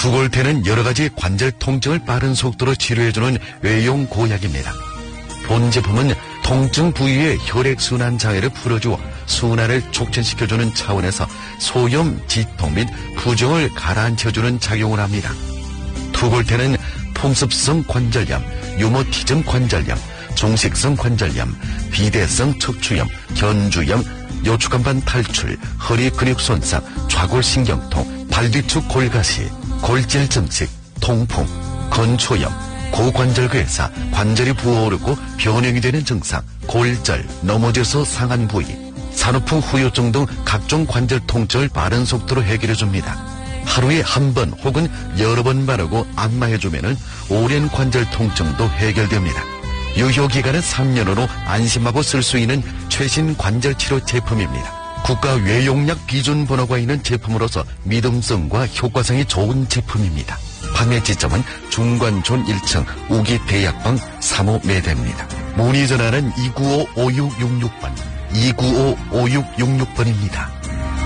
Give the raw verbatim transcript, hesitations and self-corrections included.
투골테는 여러가지 관절 통증을 빠른 속도로 치료해주는 외용 고약입니다. 본 제품은 통증 부위의 혈액순환 장애를 풀어주어 순환을 촉진시켜주는 차원에서 소염, 지통 및 부종을 가라앉혀주는 작용을 합니다. 투골테는 풍습성 관절염, 유모티즘 관절염, 종식성 관절염, 비대성 척추염, 견주염, 요추간반 탈출, 허리 근육 손상, 좌골신경통, 발뒤축 골가시, 골질 증식, 통풍, 건초염, 고관절괴사, 관절이 부어오르고 변형이 되는 증상, 골절, 넘어져서 상한 부위, 산후풍 후유증 등 각종 관절 통증을 빠른 속도로 해결해줍니다. 하루에 한 번 혹은 여러 번 바르고 안마해주면 오랜 관절 통증도 해결됩니다. 유효기간은 삼 년으로 안심하고 쓸 수 있는 최신 관절치료 제품입니다. 국가 외용약 비준 번호가 있는 제품으로서 믿음성과 효과성이 좋은 제품입니다. 판매 지점은 중관촌 일 층 우기 대약방 삼 호 매대입니다. 문의 전화는 이구오 오육육육 번, 이구오 오육육육 번입니다.